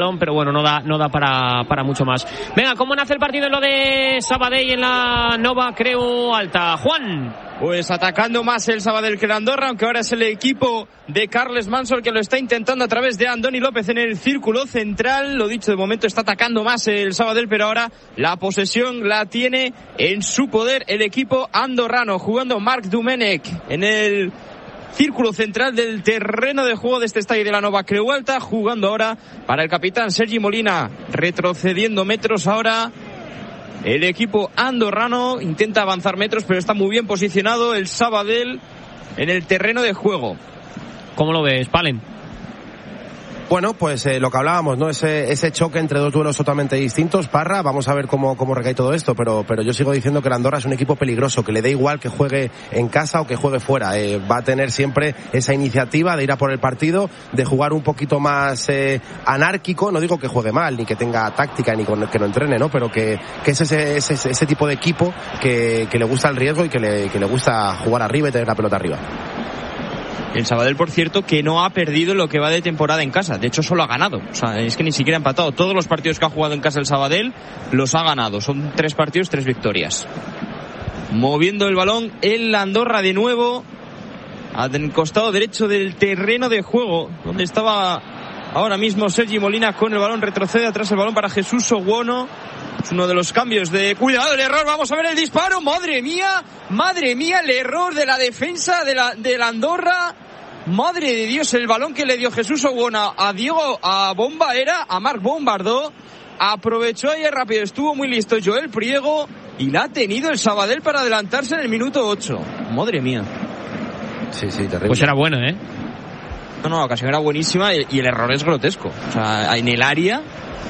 pero bueno, no da para mucho más. Venga, ¿cómo nace el partido en lo de Sabadell en la Nova Creu Alta? Juan. Pues atacando más el Sabadell que el Andorra, aunque ahora es el equipo de Carles Manso el que lo está intentando a través de Andoni López en el círculo central. Lo dicho, de momento está atacando más el Sabadell, pero ahora la posesión la tiene en su poder el equipo andorrano, jugando Marc Domènech en el círculo central del terreno de juego de este estadio de la Nova Creu Alta, jugando ahora para el capitán Sergi Molina, retrocediendo metros ahora. El equipo andorrano intenta avanzar metros, pero está muy bien posicionado el Sabadell en el terreno de juego. ¿Cómo lo ves, Palen? Bueno, pues lo que hablábamos, ¿no? Ese choque entre dos duelos totalmente distintos. Parra, vamos a ver cómo recae todo esto, pero yo sigo diciendo que el Andorra es un equipo peligroso, que le da igual que juegue en casa o que juegue fuera. Va a tener siempre esa iniciativa de ir a por el partido, de jugar un poquito más anárquico. No digo que juegue mal, ni que tenga táctica, ni que no entrene, ¿no? Pero que es ese tipo de equipo que le gusta el riesgo y que le gusta jugar arriba y tener la pelota arriba. El Sabadell, por cierto, que no ha perdido lo que va de temporada en casa. De hecho, solo ha ganado. O sea, es que ni siquiera ha empatado. Todos los partidos que ha jugado en casa el Sabadell los ha ganado. Son 3 partidos, 3 victorias. Moviendo el balón el Andorra de nuevo al costado derecho del terreno de juego, donde estaba ahora mismo Sergi Molina con el balón. Retrocede atrás el balón para Jesús Oguono. Es uno de los cambios de... Cuidado, el error, vamos a ver el disparo. Madre mía, el error de la defensa de la Andorra. Madre de Dios, el balón que le dio Jesús Oguona a Bomba era a Marc Bombardó. Aprovechó ahí rápido, estuvo muy listo Joel Priego y la ha tenido el Sabadell para adelantarse en el minuto 8. Madre mía. Sí, terrible. Pues era buena, ¿eh? No, la ocasión era buenísima y el error es grotesco. O sea, en el área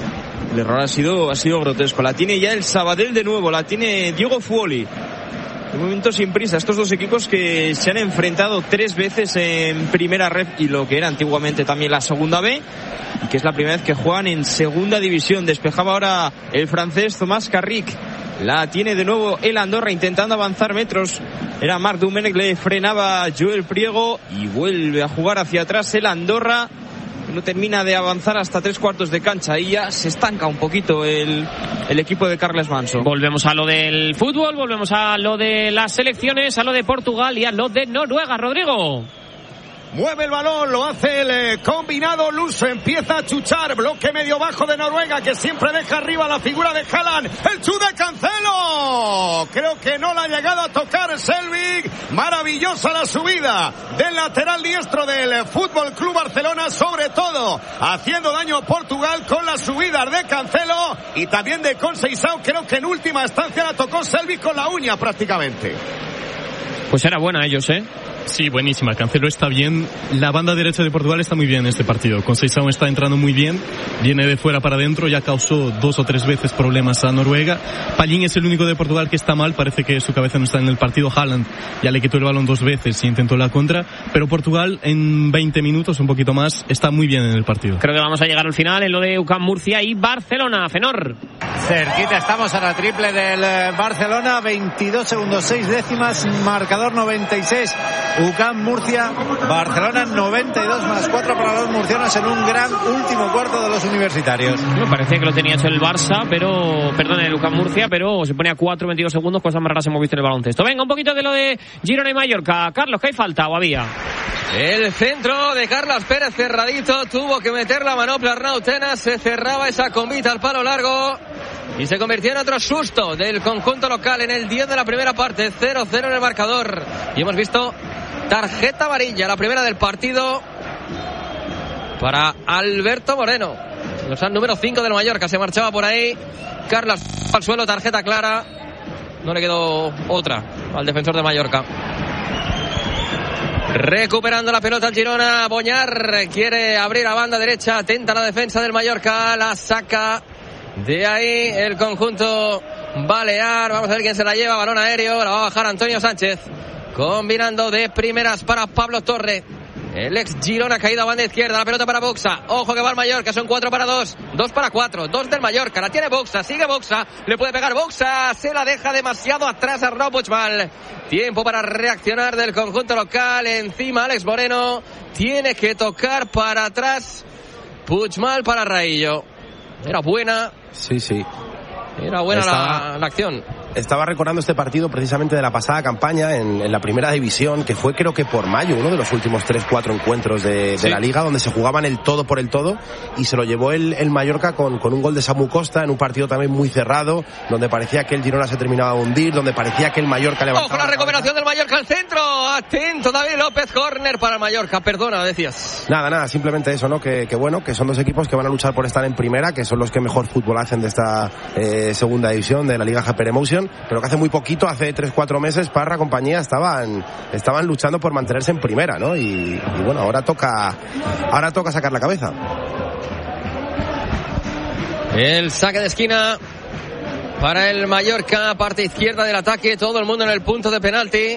el error ha sido grotesco. La tiene ya el Sabadell de nuevo, la tiene Diego Fuoli. De momento sin prisa, estos dos equipos que se han enfrentado 3 veces en primera red y lo que era antiguamente también la segunda B, y que es la primera vez que juegan en segunda división. Despejaba ahora el francés Tomás Carric. La tiene de nuevo el Andorra intentando avanzar metros. Era Marc Domènech, le frenaba Joel Priego y vuelve a jugar hacia atrás el Andorra. No termina de avanzar hasta 3/4 de cancha y ya se estanca un poquito el equipo de Carles Manso. Volvemos a lo del fútbol, volvemos a lo de las selecciones, a lo de Portugal y a lo de Noruega. Rodrigo. Mueve el balón, lo hace el combinado luso, empieza a chuchar, bloque medio bajo de Noruega que siempre deja arriba la figura de Haaland, el chute de Cancelo, creo que no la ha llegado a tocar Selvig, maravillosa la subida del lateral diestro del Fútbol Club Barcelona, sobre todo haciendo daño a Portugal con las subidas de Cancelo y también de Conceição. Creo que en última instancia la tocó Selvig con la uña prácticamente. Pues era buena ellos, ¿eh? Sí, buenísima. Cancelo está bien. La banda derecha de Portugal está muy bien en este partido. Conceição está entrando muy bien. Viene de fuera para adentro. Ya causó 2 o 3 veces problemas a Noruega. Pallín es el único de Portugal que está mal. Parece que su cabeza no está en el partido. Haaland ya le quitó el balón 2 veces y intentó la contra. Pero Portugal en 20 minutos, un poquito más, está muy bien en el partido. Creo que vamos a llegar al final en lo de UCAM Murcia y Barcelona. Fenor. Cerquita estamos a la triple del Barcelona. 22 segundos, 6 décimas. Marcador 96. UCAM Murcia, Barcelona 92 más 4 para los murcianos en un gran último cuarto de los universitarios. Me parecía que lo tenía hecho el Barça, el UCAM Murcia, pero se pone a 4-22 segundos, cosas más raras hemos visto en el baloncesto. Venga, un poquito de lo de Girona y Mallorca. Carlos, ¿qué hay falta o había? El centro de Carlos Pérez cerradito, tuvo que meter la manopla Arnau Tenas, se cerraba esa combita al palo largo y se convirtió en otro susto del conjunto local en el 10 de la primera parte, 0-0 en el marcador. Y hemos visto tarjeta amarilla, la primera del partido para Alberto Moreno. El número 5 del Mallorca se marchaba por ahí. Carlos al suelo, tarjeta clara. No le quedó otra al defensor de Mallorca. Recuperando la pelota el Girona. Boñar quiere abrir a banda derecha. Atenta la defensa del Mallorca. La saca de ahí el conjunto balear. Vamos a ver quién se la lleva. Balón aéreo. La va a bajar Antonio Sánchez. Combinando de primeras para Pablo Torre. El ex Girona caído a banda izquierda. La pelota para Boxa. Ojo que va el Mallorca. Son 4 para 2. 2 para 4. 2 del Mallorca. La tiene Boxa. Sigue Boxa. Le puede pegar Boxa. Se la deja demasiado atrás a Arnau Puigmal. Tiempo para reaccionar del conjunto local. Encima Alex Moreno. Tiene que tocar para atrás Puigmal para Raillo. Era buena. Sí. Era buena la acción. Estaba recordando este partido precisamente de la pasada campaña en la primera división, que fue creo que por mayo, uno de los últimos 3-4 encuentros de la liga, donde se jugaban el todo por el todo, y se lo llevó el Mallorca con un gol de Samu Costa en un partido también muy cerrado, donde parecía que el Girona se terminaba de hundir, donde parecía que el Mallorca levantaba. ¡Ojo, la recuperación del Mallorca al centro! Atento David López, córner para el Mallorca. Perdona, decías. Nada, simplemente eso, ¿no? Que bueno, que son dos equipos que van a luchar por estar en primera, que son los que mejor fútbol hacen de esta segunda división de la Liga Hyper Emotion, pero que hace muy poquito, hace 3-4 meses, Parra, compañía, estaban luchando por mantenerse en primera, ¿no? Y bueno, ahora toca sacar la cabeza. El saque de esquina para el Mallorca, parte izquierda del ataque, todo el mundo en el punto de penalti.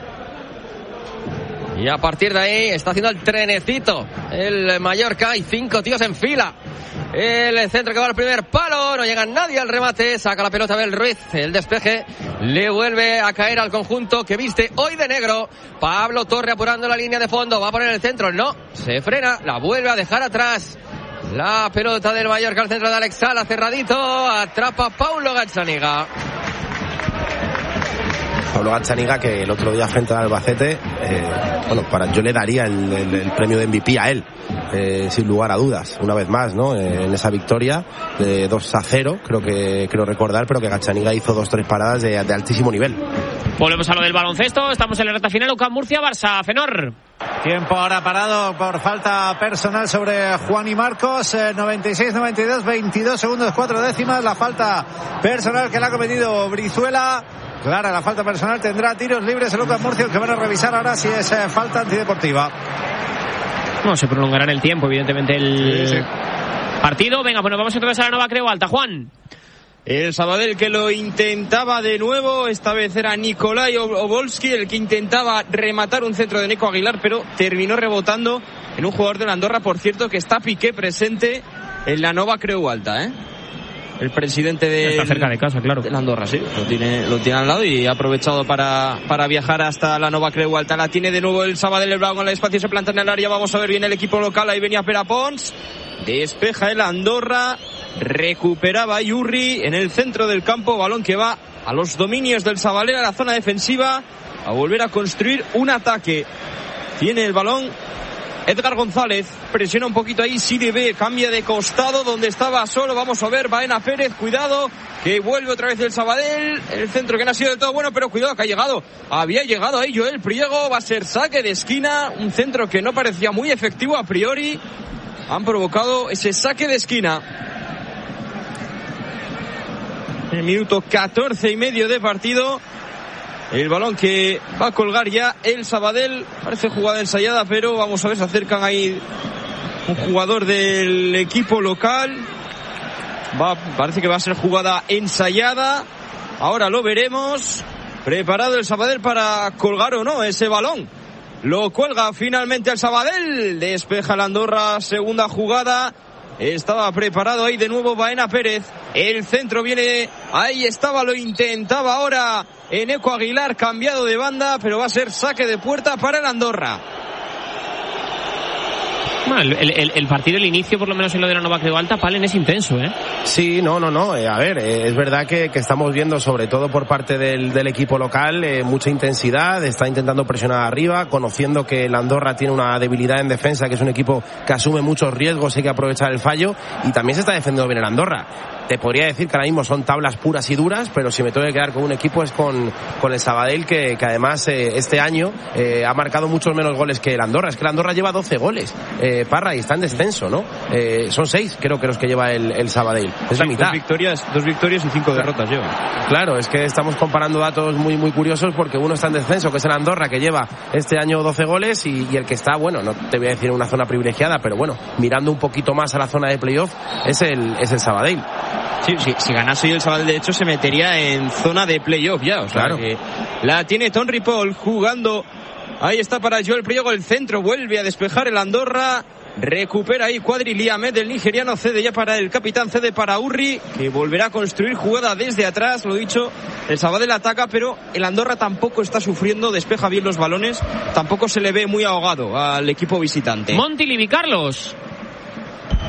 Y a partir de ahí está haciendo el trenecito el Mallorca, hay 5 tíos en fila. El centro que va al primer palo, no llega nadie al remate, saca la pelota Abel Ruiz, el despeje le vuelve a caer al conjunto que viste hoy de negro. Pablo Torre apurando la línea de fondo, va a poner el centro, no, se frena, la vuelve a dejar atrás. La pelota del Mallorca al centro de Alex Sala, cerradito, atrapa Paulo Gazzaniga. Pablo Gazzaniga, que el otro día frente al Albacete, yo le daría el premio de MVP a él, sin lugar a dudas, una vez más, ¿no? En esa victoria de 2-0, creo recordar, pero que Gazzaniga hizo 2-3 paradas de altísimo nivel. Volvemos a lo del baloncesto, estamos en la recta final. UCAM Murcia, Barça, Fenor. Tiempo ahora parado por falta personal sobre Juan y Marcos. 96-92, 22 segundos 4 décimas. La falta personal que le ha cometido Brizuela. Clara la falta personal, tendrá tiros libres el UCAM Murcia, que van a revisar ahora si es falta antideportiva. No, se prolongará en el tiempo, evidentemente, el partido. Venga, pues nos vamos entonces a la Nova Creu Alta. Juan. El Sabadell que lo intentaba de nuevo, esta vez era Nikolai Obolski el que intentaba rematar un centro de Nico Aguilar, pero terminó rebotando en un jugador de la Andorra, por cierto, que está Piqué presente en la Nova Creu Alta, El presidente de... Está cerca de casa, claro. De la Andorra, sí. Lo tiene al lado y ha aprovechado para viajar hasta la Nova Creu Alta. La tiene de nuevo el Sabadell, el Blago en el espacio, se planta en el área. Vamos a ver bien el equipo local. Ahí venía Pere Pons. Despeja el Andorra. Recuperaba Yurri en el centro del campo. Balón que va a los dominios del Sabadell, a la zona defensiva. A volver a construir un ataque. Tiene el balón Edgar González, presiona un poquito ahí, Siribe cambia de costado donde estaba solo, vamos a ver, Baena Pérez, cuidado, que vuelve otra vez el Sabadell, el centro que no ha sido del todo bueno, pero cuidado que había llegado ahí Joel Priego, va a ser saque de esquina, un centro que no parecía muy efectivo a priori, han provocado ese saque de esquina. En el minuto 14 y medio de partido. El balón que va a colgar ya el Sabadell. Parece jugada ensayada, pero vamos a ver, se acercan ahí un jugador del equipo local. Parece que va a ser jugada ensayada. Ahora lo veremos. Preparado el Sabadell para colgar o no ese balón. Lo cuelga finalmente el Sabadell. Despeja la Andorra, segunda jugada. Estaba preparado ahí de nuevo Baena Pérez. El centro viene, ahí estaba, lo intentaba ahora Eneco Aguilar, cambiado de banda, pero va a ser saque de puerta para el Andorra. Bueno, el partido, el inicio, por lo menos en lo de la Nova Creu Alta, Palen, es intenso, Sí, no. A ver, es verdad que estamos viendo, sobre todo por parte del equipo local, mucha intensidad, está intentando presionar arriba, conociendo que el Andorra tiene una debilidad en defensa, que es un equipo que asume muchos riesgos, hay que aprovechar el fallo, y también se está defendiendo bien el Andorra. Te podría decir que ahora mismo son tablas puras y duras, pero si me tengo que quedar con un equipo es con el Sabadell, que además este año ha marcado muchos menos goles que el Andorra. Es que el Andorra lleva 12 goles, Parra, y está en descenso, ¿no? Son 6, creo que los que lleva el Sabadell. Es la mitad. Dos victorias y 5 derrotas lleva. Claro, es que estamos comparando datos muy, muy curiosos, porque uno está en descenso, que es el Andorra, que lleva este año 12 goles, y el que está, bueno, no te voy a decir una zona privilegiada, pero bueno, mirando un poquito más a la zona de playoff, es el Sabadell. Sí, si ganase hoy el Sabadell, de hecho, se metería en zona de playoff ya. O sea, claro. Que la tiene Tom Ripoll jugando. Ahí está para Joel Priego, el centro, vuelve a despejar el Andorra. Recupera ahí Quadriliamed, el nigeriano, cede ya para el capitán, cede para Urri, que volverá a construir jugada desde atrás. Lo dicho, el Sabadell ataca, pero el Andorra tampoco está sufriendo, despeja bien los balones, tampoco se le ve muy ahogado al equipo visitante. Montilivi, Carlos.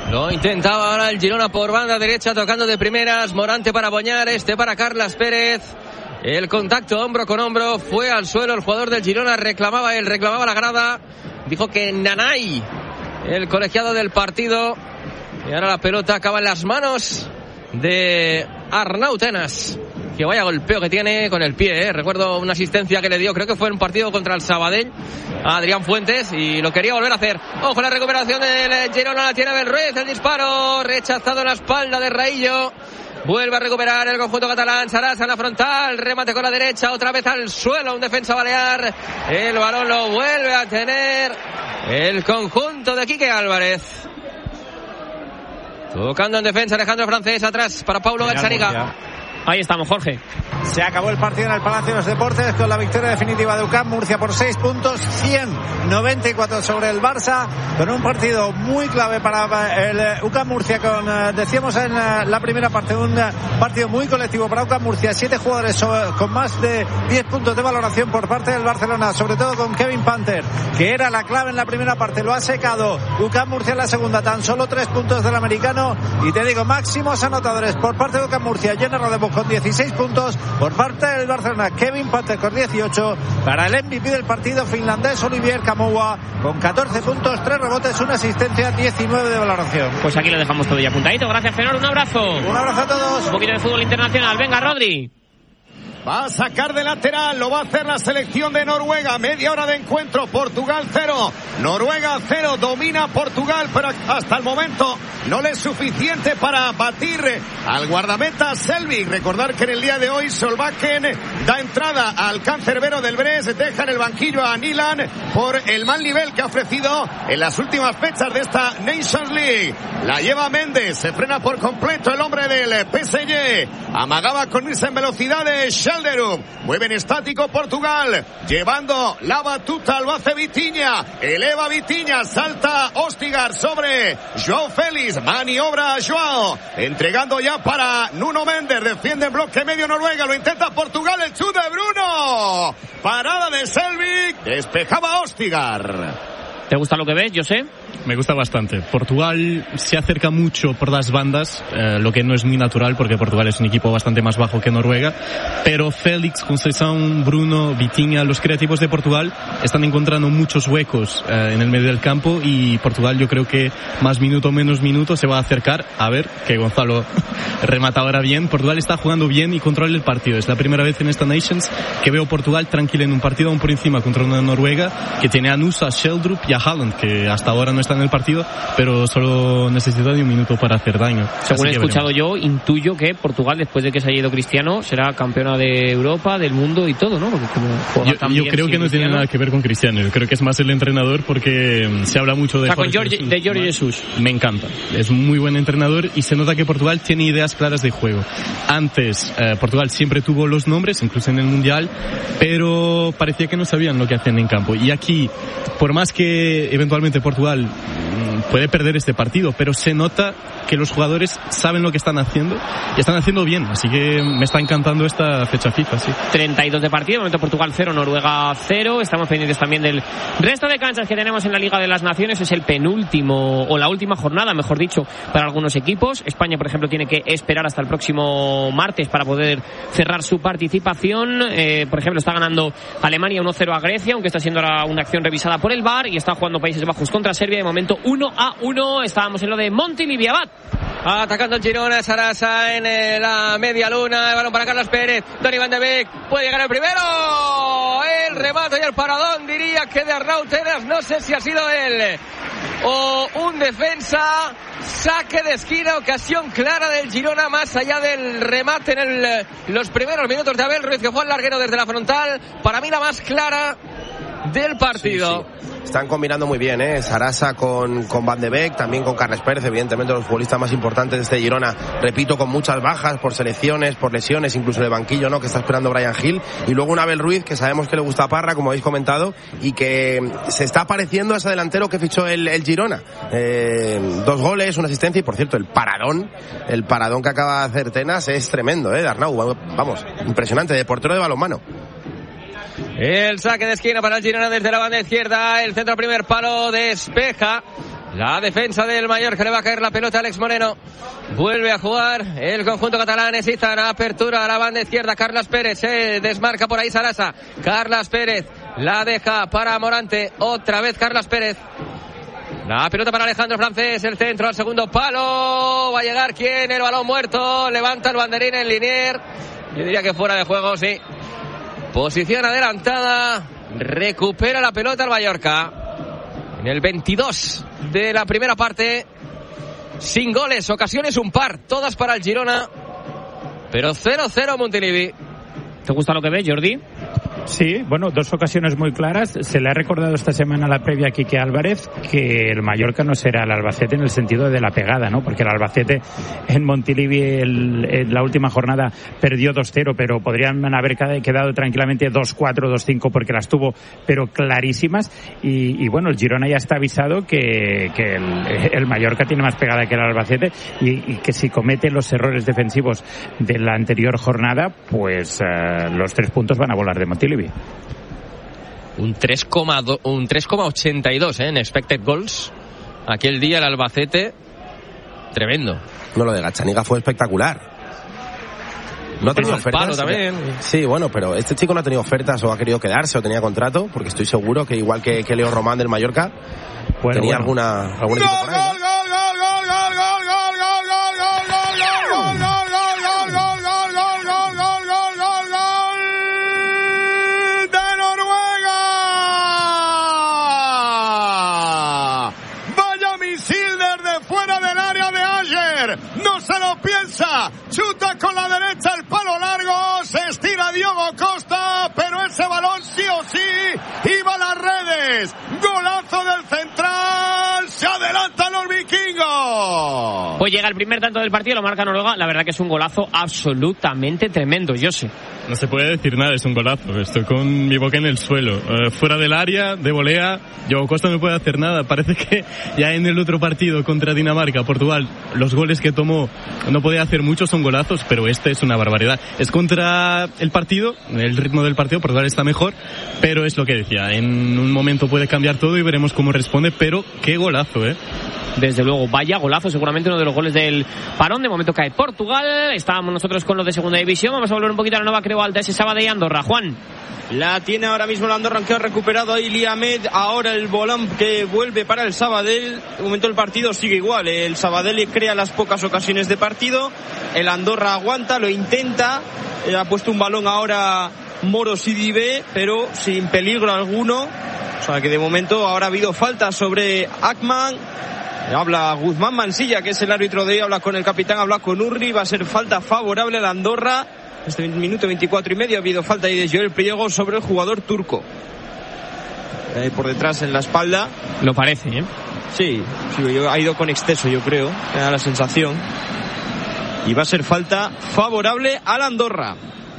Lo intentaba ahora el Girona por banda derecha, tocando de primeras. Morante para Boñar, para Carlas Pérez. El contacto hombro con hombro, fue al suelo el jugador del Girona, reclamaba la grada. Dijo que Nanay, el colegiado del partido. Y ahora la pelota acaba en las manos de Arnau Tenas. Que vaya golpeo que tiene con el pie, Recuerdo una asistencia que le dio, creo que fue en un partido contra el Sabadell, a Adrián Fuentes, y lo quería volver a hacer. Ojo, la recuperación del Girona, la tiene Abel Ruiz, el disparo rechazado en la espalda de Raillo. Vuelve a recuperar el conjunto catalán. Sarasa en la frontal, remate con la derecha, otra vez al suelo, un defensa balear. El balón lo vuelve a tener el conjunto de Quique Álvarez. Tocando en defensa Alejandro Francés, atrás para Paulo Gazzaniga. Ahí estamos, Jorge. Se acabó el partido en el Palacio de los Deportes con la victoria definitiva de UCAM Murcia por 6 puntos, 194 sobre el Barça, con un partido muy clave para el UCAM Murcia, decíamos en la primera parte, un partido muy colectivo para UCAM Murcia, 7 jugadores con más de 10 puntos de valoración por parte del Barcelona, sobre todo con Kevin Panther, que era la clave en la primera parte, lo ha secado UCAM Murcia en la segunda, tan solo 3 puntos del americano, y te digo, máximos anotadores por parte de UCAM Murcia, Jenner Rodemos con 16 puntos, por parte del Barcelona Kevin Panther con 18, para el MVP del partido finlandés Olivier Kamoa con 14 puntos, 3 rebotes, una asistencia, 19 de valoración. Pues aquí lo dejamos todo ya apuntadito. Gracias, Fenor, un abrazo. Un abrazo a todos. Un poquito de fútbol internacional. Venga, Rodri. Va a sacar de lateral, lo va a hacer la selección de Noruega. Media hora de encuentro, Portugal 0, Noruega 0, domina Portugal, pero hasta el momento no le es suficiente para batir al guardameta Selvik. Recordar que en el día de hoy Solbakken da entrada al cancerbero del Brest, deja en el banquillo a Nilan por el mal nivel que ha ofrecido en las últimas fechas de esta Nations League. La lleva Méndez, se frena por completo el hombre del PSG, amagaba con irse en velocidad de Schelderup. Muy bien estático Portugal, llevando la batuta, lo hace Vitinha, eleva Vitinha, salta Ostigar sobre Joao Félix, maniobra Joao, entregando ya para Nuno Mendes, defiende en bloque medio Noruega, lo intenta Portugal, el chute de Bruno, parada de Selvik, despejaba Ostigar. ¿Te gusta lo que ves, José? Me gusta bastante. Portugal se acerca mucho por las bandas, lo que no es muy natural porque Portugal es un equipo bastante más bajo que Noruega, pero Félix, Conceição, Bruno, Vitinha, los creativos de Portugal están encontrando muchos huecos en el medio del campo, y Portugal, yo creo que más minuto menos minuto se va a acercar. A ver, que Gonzalo remata ahora bien. Portugal está jugando bien y controla el partido. Es la primera vez en esta Nations que veo Portugal tranquila en un partido, aún por encima contra una Noruega que tiene a Nusa, Sheldrup y a Haaland, que hasta ahora no está en el partido, pero solo necesita de un minuto para hacer daño. Según he escuchado yo, intuyo que Portugal, después de que se haya ido Cristiano, será campeona de Europa, del mundo y todo, ¿no? Porque como yo creo que no tiene nada que ver con Cristiano. Yo creo que es más el entrenador, porque se habla mucho de... O sea, con Jorge Jesús. Me encanta. Es un muy buen entrenador y se nota que Portugal tiene ideas claras de juego. Antes, Portugal siempre tuvo los nombres, incluso en el Mundial, pero parecía que no sabían lo que hacían en campo. Y aquí, por más que eventualmente Portugal puede perder este partido, pero se nota que los jugadores saben lo que están haciendo y están haciendo bien, así que me está encantando esta fecha FIFA, sí. 32 de partido, de momento Portugal 0, Noruega 0, estamos pendientes también del resto de canchas que tenemos en la Liga de las Naciones. Es el penúltimo, o la última jornada, mejor dicho, para algunos equipos. España, por ejemplo, tiene que esperar hasta el próximo martes para poder cerrar su participación. Por ejemplo, está ganando Alemania 1-0 a Grecia, aunque está siendo ahora una acción revisada por el VAR, y está jugando Países Bajos contra Serbia, de momento 1-1. Estábamos en lo de Montilivi Abad. Atacando el Girona, Sarasa en la media luna, el balón para Carlos Pérez, Donny van de Beek, puede llegar el primero, el remate y el paradón, diría que de Arnau Tenas, no sé si ha sido él o un defensa. Saque de esquina, ocasión clara del Girona, más allá del remate en los primeros minutos de Abel Ruiz, que fue al larguero desde la frontal, para mí la más clara del partido. Sí. Están combinando muy bien, Sarasa con Van de Beek, también con Carles Pérez, evidentemente los futbolistas más importantes de este Girona, repito, con muchas bajas por selecciones, por lesiones, incluso de banquillo, ¿no?, que está esperando Bryan Gil, y luego un Abel Ruiz que sabemos que le gusta a Parra, como habéis comentado, y que se está pareciendo a ese delantero que fichó el Girona. 2 goles, una asistencia, y por cierto, el paradón que acaba de hacer Tenas es tremendo, de Arnau, vamos, impresionante, de portero de balonmano. El saque de esquina para el Girona desde la banda izquierda, el centro al primer palo, despeja La defensa del Mallorca, le va a caer la pelota a Alex Moreno. Vuelve a jugar el conjunto catalán. Necesitan apertura a la banda izquierda. Carlas Pérez se desmarca por ahí Sarasa. Carlas Pérez la deja para Morante. Otra vez Carlas Pérez. La pelota para Alejandro Francés. El centro al segundo palo. Va a llegar ¿quién? El balón muerto. Levanta el banderín en Linier. Yo diría que fuera de juego, sí. Posición adelantada. Recupera la pelota el Mallorca. En el 22 de la primera parte. Sin goles, ocasiones un par. Todas para el Girona. Pero 0-0 Montilivi. ¿Te gusta lo que ves, Jordi? Sí, bueno, dos ocasiones muy claras. Se le ha recordado esta semana la previa a Quique Álvarez que el Mallorca no será el Albacete en el sentido de la pegada, ¿no? Porque el Albacete en Montilivi en la última jornada perdió 2-0, pero podrían haber quedado tranquilamente 2-4, 2-5 porque las tuvo, pero clarísimas. Y bueno, el Girona ya está avisado que el Mallorca tiene más pegada que el Albacete y que si comete los errores defensivos de la anterior jornada, pues los 3 puntos van a volar de Montilivi. Un 3,82 en expected goals. Aquel día el Albacete, tremendo. No, lo de Gachaniga fue espectacular. No ha tenido ofertas. También. Sí, bueno, pero este chico no ha tenido ofertas o ha querido quedarse o tenía contrato, porque estoy seguro que igual que Leo Román del Mallorca, tenía algún equipo por ahí, ¿no? No se lo piensa, chuta con la derecha el palo largo, se estira Diogo Costa, pero ese balón sí o sí iba a las redes. Golazo del central, se adelantan los vikingos. Pues llega el primer tanto del partido, lo marca Noruega. La verdad que es un golazo absolutamente tremendo, yo sé. No se puede decir nada, es un golazo. Estoy con mi boca en el suelo. Fuera del área, de volea, Diogo Costa no puede hacer nada. Parece que ya en el otro partido contra Dinamarca, Portugal, los goles que tomó no podía hacer muchos, son golazos, pero este es una barbaridad. Es contra el partido, el ritmo del partido, Portugal está mejor, pero es lo que decía, en un momento puede cambiar todo y veremos cómo responde, pero qué golazo, Desde luego, vaya golazo, seguramente uno de los goles del parón. De momento cae Portugal. Estábamos nosotros con los de segunda división. Vamos a volver un poquito a la nueva Creu Alta, ese Sabadell y Andorra. Juan. La tiene ahora mismo el Andorra, que ha recuperado ahí Liamed. Ahora el volán que vuelve para el Sabadell. De momento el partido sigue igual. El Sabadell crea las pocas ocasiones de partido. El Andorra aguanta, lo intenta. Ha puesto un balón ahora Moro Sidibé, pero sin peligro alguno. O sea que de momento ahora ha habido falta sobre Akman. Habla Guzmán Mansilla, que es el árbitro de hoy, habla con el capitán, habla con Urri, va a ser falta favorable a la Andorra. Este minuto 24 y medio ha habido falta ahí de Joel Priego sobre el jugador turco. Ahí por detrás en la espalda. Lo parece, ¿eh? Sí, ha ido con exceso, yo creo, me da la sensación. Y va a ser falta favorable a la Andorra.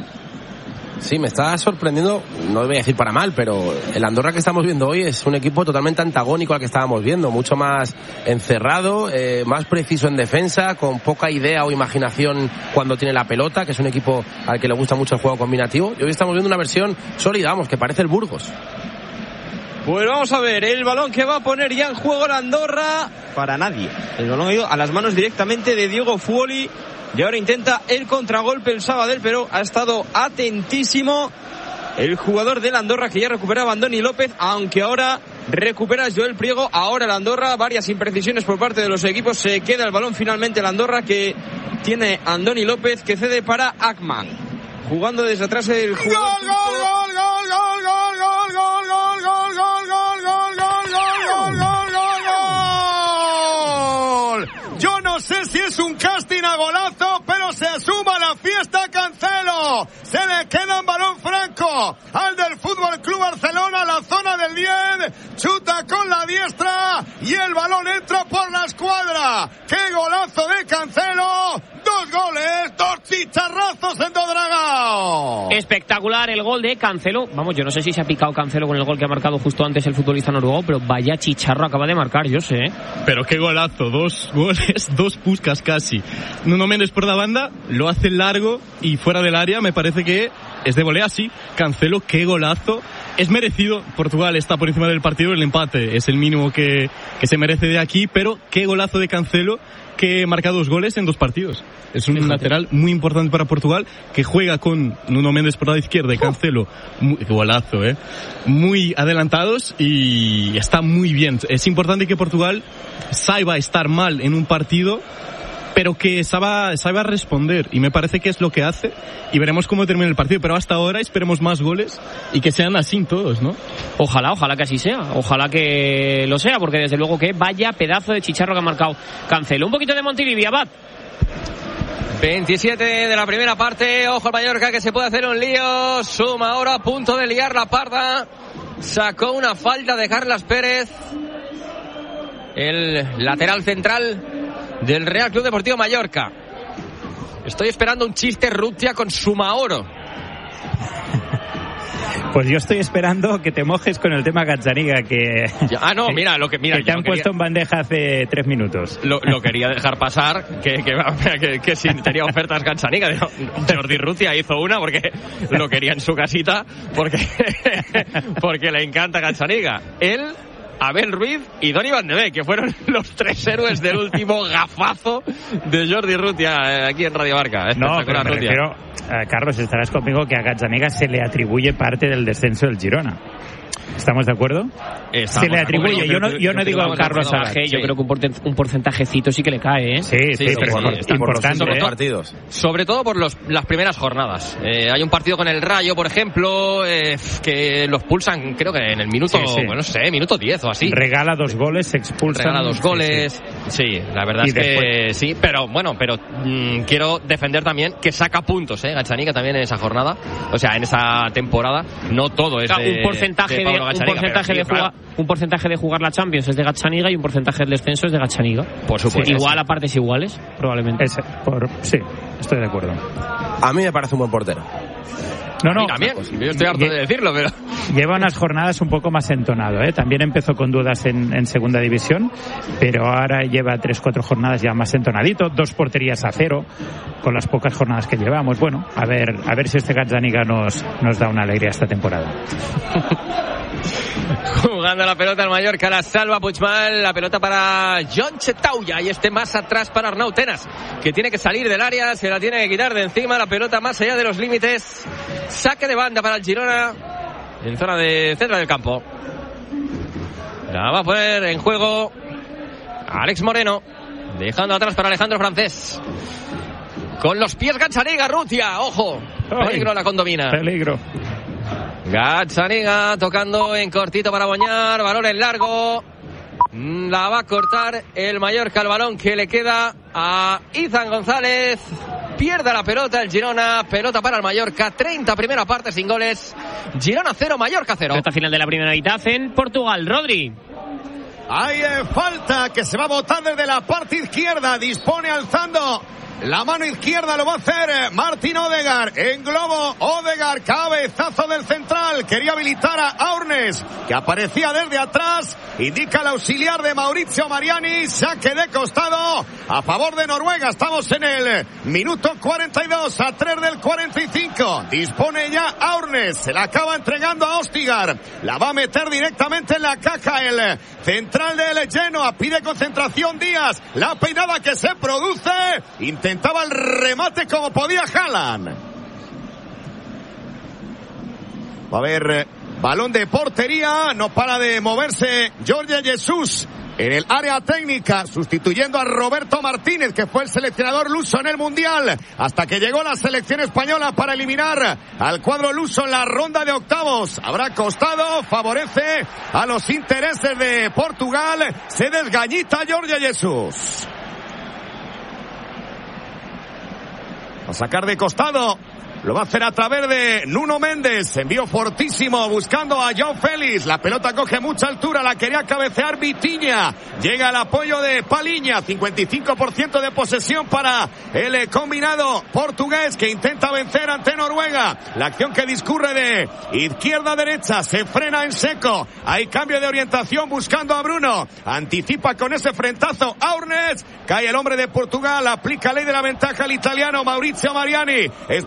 Sí, me está sorprendiendo, no voy a decir para mal, pero el Andorra que estamos viendo hoy es un equipo totalmente antagónico al que estábamos viendo, mucho más encerrado, más preciso en defensa, con poca idea o imaginación cuando tiene la pelota, que es un equipo al que le gusta mucho el juego combinativo. Y hoy estamos viendo una versión sólida, vamos, que parece el Burgos. Pues vamos a ver, el balón que va a poner ya en juego la Andorra, para nadie. El balón ha ido a las manos directamente de Diego Fuoli. Y ahora intenta el contragolpe el Sabadell, pero ha estado atentísimo el jugador de la Andorra, que ya recuperaba Andoni López, aunque ahora recupera Joel Priego. Ahora la Andorra, varias imprecisiones por parte de los equipos. Se queda el balón finalmente la Andorra, que tiene Andoni López, que cede para Akman. Jugando desde atrás el jugador. No sé si es un casting a golazo, pero se suma a la fiesta Cancelo. Se le queda un balón franco al del Fútbol Club Barcelona, la zona del 10. Chuta con la diestra y el balón entra por la escuadra. ¡Qué golazo de Cancelo! 2 goles, 2 chicharrazos en Dodragao. Espectacular el gol de Cancelo. Vamos, yo no sé si se ha picado Cancelo con el gol que ha marcado justo antes el futbolista noruego, pero vaya chicharro acaba de marcar, yo sé. Pero qué golazo, 2 goles, 2 Puskas casi. Nuno Méndez por la banda, lo hace largo y fuera del área, me parece que es de volea, sí. Cancelo, qué golazo. es merecido. Portugal está por encima del partido, el empate es el mínimo que se merece de aquí, pero qué golazo de Cancelo, que marca 2 goles en 2 partidos. Es un lateral muy importante para Portugal, que juega con Nuno Mendes por la izquierda y Cancelo, golazo, muy adelantados, y está muy bien. Es importante que Portugal saiba estar mal en un partido, pero que saiba responder, y me parece que es lo que hace, y veremos cómo termina el partido, pero hasta ahora esperemos más goles y que sean así todos, ¿no? Ojalá que así sea, ojalá que lo sea, porque desde luego que vaya pedazo de chicharro que ha marcado Cancelo. Un poquito de Montilivi, Abad. 27 de la primera parte, ojo al Mallorca que se puede hacer un lío, suma ahora a punto de liar la parda, sacó una falta de Carlas Pérez, el lateral central del Real Club Deportivo Mallorca. Estoy esperando un chiste Rutia con Sumaoro. Pues yo estoy esperando que te mojes con el tema Gazzaniga, que te han puesto en bandeja hace 3 minutos. Lo quería dejar pasar, que si tenía ofertas Gazzaniga. Jordi Rutia hizo una porque lo quería en su casita, porque le encanta Gazzaniga. Él, Abel Ruiz y Donny Van de Beek, que fueron los 3 héroes del último gafazo de Jordi Rutia aquí en Radio Marca. No, pero me refiero, Carlos, estarás conmigo que a Gazzaniga se le atribuye parte del descenso del Girona. ¿Estamos de acuerdo? Se le atribuye, yo no digo Carlos Salazar. Yo creo que un porcentajecito sí que le cae, ¿eh? Sí, pero importante. Partidos. Sobre todo por las primeras jornadas. Hay un partido con el Rayo, por ejemplo, que los expulsan, creo que en el minuto, minuto 10 o así. Regala 2 goles, se expulsan. Regala 2 goles. Sí, la verdad es que sí, pero quiero defender también que saca puntos, Gazzaniga también en esa jornada, o sea, en esa temporada. No todo es un porcentaje de jugar la Champions es de Gazzaniga y un porcentaje del descenso es de Gazzaniga. Por supuesto. Igual a partes iguales, probablemente. Sí, estoy de acuerdo. A mí me parece un buen portero. No. También, yo estoy harto de decirlo, pero lleva unas jornadas un poco más entonado, También empezó con dudas en segunda división, pero ahora lleva 3-4 jornadas ya más entonadito, 2 porterías a 0 con las pocas jornadas que llevamos. Bueno, a ver si este Gazzaniga nos da una alegría esta temporada. Jugando la pelota al Mallorca, la salva Puigmal, la pelota para John Chetauya y más atrás para Arnau Tenas, que tiene que salir del área, se la tiene que quitar de encima, la pelota más allá de los límites, saque de banda para el Girona en zona de centro del campo. La va a poner en juego Alex Moreno, dejando atrás para Alejandro Francés. Con los pies Gazzaniga, Rutia, ojo, peligro la condomina. Peligro. Gazzaniga tocando en cortito para Boñar, balón en largo, la va a cortar el Mallorca, el balón que le queda a Izan González, pierde la pelota el Girona, pelota para el Mallorca, 30 primera parte sin goles, Girona 0, Mallorca 0. Esta final de la primera mitad en Portugal, Rodri. Hay falta que se va a botar desde la parte izquierda, dispone alzando la mano izquierda, lo va a hacer Martín Odegaard. En globo, Odegaard, cabezazo del central. Quería habilitar a Aurnes, que aparecía desde atrás. Indica el auxiliar de Mauricio Mariani. Saque de costado a favor de Noruega. Estamos en el minuto 42, a 3 del 45. Dispone ya Aurnes. Se la acaba entregando a Ostigar. La va a meter directamente en la caja el central del Genoa. Pide concentración Díaz. La peinada que se produce. Intentaba el remate como podía Haaland. Va a haber balón de portería. No para de moverse Jorge Jesús en el área técnica, sustituyendo a Roberto Martínez, que fue el seleccionador luso en el Mundial, hasta que llegó la selección española para eliminar al cuadro luso en la ronda de octavos. Habrá costado, favorece a los intereses de Portugal. Se desgañita Jorge Jesús. A sacar de costado, lo va a hacer a través de Nuno Mendes, envío fortísimo buscando a João Félix, la pelota coge mucha altura, la quería cabecear Vitinha, llega el apoyo de Paliña, 55% de posesión para el combinado portugués que intenta vencer ante Noruega. La acción que discurre de izquierda a derecha, se frena en seco, hay cambio de orientación buscando a Bruno, anticipa con ese frentazo Aurnes, cae el hombre de Portugal, aplica ley de la ventaja al italiano Mauricio Mariani, explorando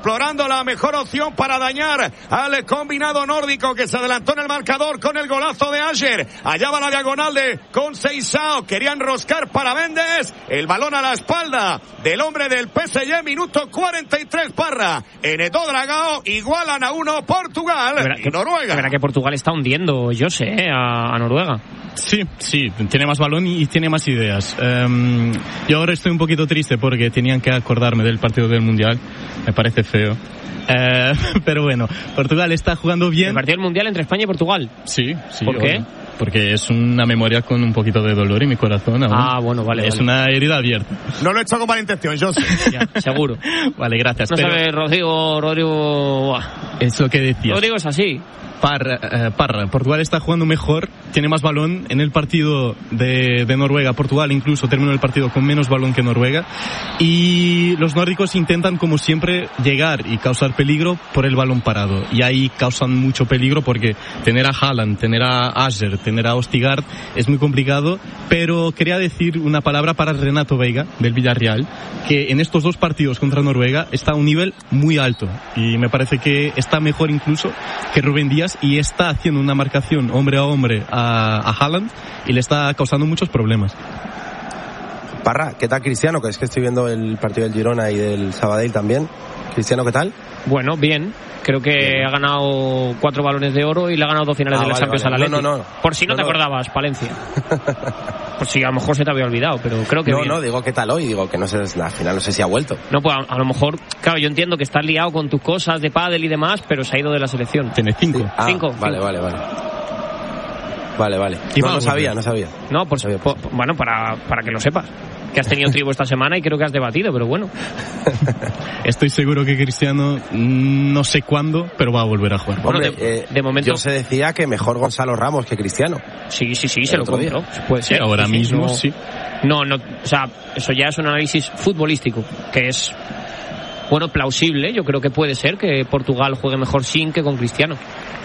sido la mejor opción para dañar al combinado nórdico, que se adelantó en el marcador con el golazo de Ayer. Allá va la diagonal de Conceição, quería enroscar para Méndez, el balón a la espalda del hombre del PSG, minuto 43, Parra. En Edo Dragao igualan a 1 Portugal y Noruega. Verá que Portugal está hundiendo, yo sé, a Noruega. Sí, tiene más balón y tiene más ideas. Yo ahora estoy un poquito triste porque tenían que acordarme del partido del Mundial. Me parece feo. Pero bueno, Portugal está jugando bien. ¿El partido del Mundial entre España y Portugal? Sí. ¿Por qué? Porque es una memoria con un poquito de dolor en mi corazón aún. Bueno, vale. Es una herida abierta. No lo he hecho con mala intención, yo sé. Ya, seguro. Vale, gracias. No sabe Rodrigo... Es lo que decías. Rodrigo es así. Parra. Portugal está jugando mejor, tiene más balón. En el partido de Noruega, Portugal incluso terminó el partido con menos balón que Noruega. Y los nórdicos intentan, como siempre, llegar y causar peligro por el balón parado. Y ahí causan mucho peligro porque tener a Haaland, tener a Ajer, tener a Østigard es muy complicado. Pero quería decir una palabra para Renato Veiga, del Villarreal, que en estos 2 partidos contra Noruega está a un nivel muy alto. Y me parece que está mejor incluso que Rubén Díaz, y está haciendo una marcación hombre a hombre a Haaland y le está causando muchos problemas. Parra, ¿qué tal Cristiano? Que es que estoy viendo el partido del Girona y del Sabadell también. Cristiano, ¿qué tal? Bueno, bien. Creo que ha ganado 4 balones de oro y le ha ganado 2 finales de la Champions al Atlético. No. Por si no te acordabas, Palencia. Por si a lo mejor se te había olvidado, pero creo que bien. No, digo, ¿qué tal hoy? Digo que no sé, al final no sé si ha vuelto. No, pues a lo mejor, claro, yo entiendo que estás liado con tus cosas de pádel y demás, pero se ha ido de la selección. Tiene 5. Sí. 5. Vale. Y no sabía. No, bueno, para que lo sepas. Que has tenido tribu esta semana y creo que has debatido, pero bueno. Estoy seguro que Cristiano, no sé cuándo, pero va a volver a jugar. Bueno, de momento... Yo se decía que mejor Gonzalo Ramos que Cristiano. Sí, se lo compro. Puede ser. Ahora mismo, sí. No, o sea, eso ya es un análisis futbolístico, que es, bueno, plausible. Yo creo que puede ser que Portugal juegue mejor sin que con Cristiano.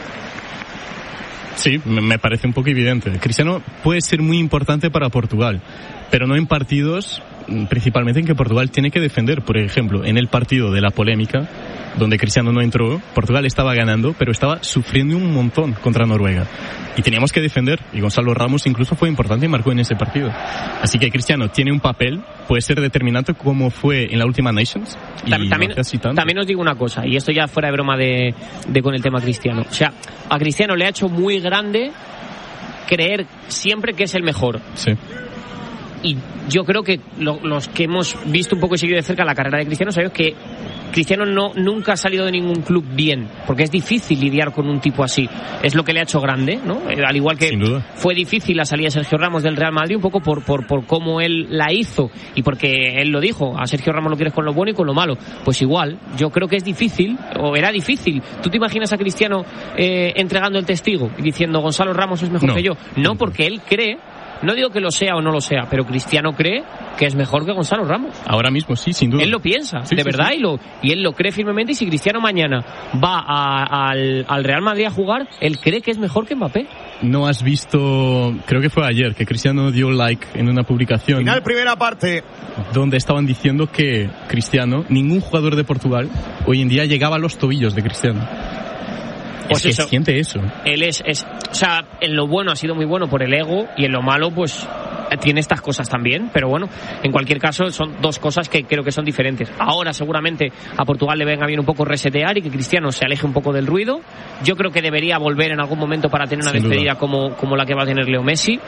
Sí, me parece un poco evidente. Cristiano puede ser muy importante para Portugal, pero no en partidos, principalmente en que Portugal tiene que defender. Por ejemplo, en el partido de la polémica, donde Cristiano no entró, Portugal estaba ganando, pero estaba sufriendo un montón contra Noruega. Y teníamos que defender, y Gonzalo Ramos incluso fue importante y marcó en ese partido. Así que Cristiano tiene un papel, puede ser determinante como fue en la última Nations. También os digo una cosa, y esto ya fuera de broma de con el tema Cristiano. O sea, a Cristiano le ha hecho muy grande creer siempre que es el mejor. Sí. Y yo creo que los que hemos visto un poco y seguido de cerca la carrera de Cristiano sabemos que Cristiano nunca ha salido de ningún club bien, porque es difícil lidiar con un tipo así. Es lo que le ha hecho grande, ¿no? Al igual que fue difícil la salida de Sergio Ramos del Real Madrid, un poco por cómo él la hizo y porque él lo dijo, a Sergio Ramos lo quieres con lo bueno y con lo malo. Pues igual, yo creo que es difícil, o era difícil. ¿Tú te imaginas a Cristiano entregando el testigo y diciendo Gonzalo Ramos es mejor que yo? No, porque él cree. No digo que lo sea o no lo sea, pero Cristiano cree que es mejor que Gonzalo Ramos. Ahora mismo sí, sin duda. Él lo piensa, de verdad, sí. Y él lo cree firmemente. Y si Cristiano mañana va al Real Madrid a jugar, él cree que es mejor que Mbappé. No has visto, creo que fue ayer, que Cristiano dio like en una publicación. Final primera parte. Donde estaban diciendo que Cristiano, ningún jugador de Portugal hoy en día llegaba a los tobillos de Cristiano. Pues es que siente eso. Él o sea, en lo bueno ha sido muy bueno por el ego y en lo malo pues tiene estas cosas también, pero bueno, en cualquier caso son 2 cosas que creo que son diferentes. Ahora seguramente a Portugal le venga bien un poco resetear y que Cristiano se aleje un poco del ruido. Yo creo que debería volver en algún momento para tener una despedida como la que va a tener Leo Messi,